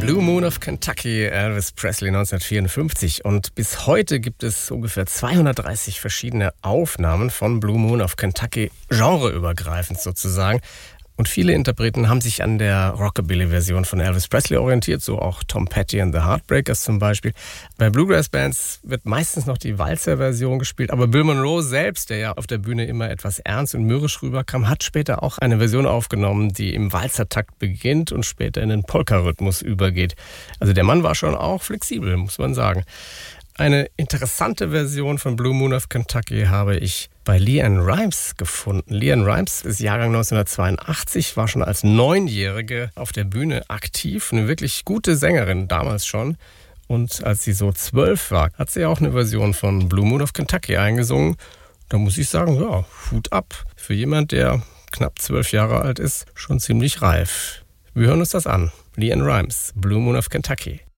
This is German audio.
Blue Moon of Kentucky, Elvis Presley 1954. Und bis heute gibt es ungefähr 230 verschiedene Aufnahmen von Blue Moon of Kentucky, genreübergreifend sozusagen. Und viele Interpreten haben sich an der Rockabilly-Version von Elvis Presley orientiert, so auch Tom Petty and the Heartbreakers zum Beispiel. Bei Bluegrass-Bands wird meistens noch die Walzer-Version gespielt, aber Bill Monroe selbst, der ja auf der Bühne immer etwas ernst und mürrisch rüberkam, hat später auch eine Version aufgenommen, die im Walzertakt beginnt und später in den Polka-Rhythmus übergeht. Also der Mann war schon auch flexibel, muss man sagen. Eine interessante Version von Blue Moon of Kentucky habe ich bei LeAnn Rimes gefunden. LeAnn Rimes ist Jahrgang 1982, war schon als 9-Jährige auf der Bühne aktiv. Eine wirklich gute Sängerin damals schon. Und als sie so 12 war, hat sie auch eine Version von Blue Moon of Kentucky eingesungen. Da muss ich sagen, ja, Hut ab. Für jemand, der knapp 12 Jahre alt ist, schon ziemlich reif. Wir hören uns das an. LeAnn Rimes, Blue Moon of Kentucky.